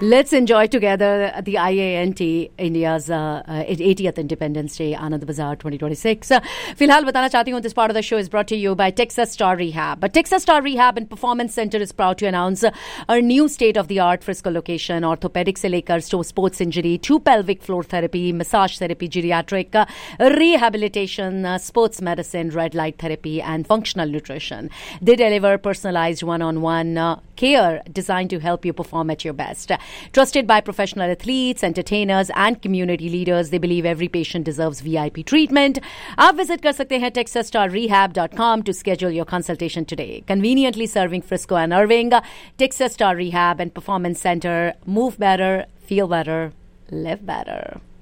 Let's enjoy together the IANT, India's 80th Independence Day, Anand Bazaar 2026. फिलहाल बताना चाहती हूँ, this part of the show is brought to you by Texas Star Rehab. But Texas Star Rehab and Performance Center is proud to announce a new state-of-the-art Frisco location. Orthopedic से लेकर sports injury, to pelvic floor therapy, massage therapy, geriatric rehabilitation, sports medicine, red light therapy, and functional nutrition. They deliver personalized one-on-one care designed to help you perform at your best. Trusted by professional athletes, entertainers, and community leaders, they believe every patient deserves VIP treatment. आप visit कर सकते हैं texasstarrehab.com to schedule your consultation today. Conveniently serving Frisco and Irving, Texas Star Rehab and Performance Center. Move better, feel better, live better.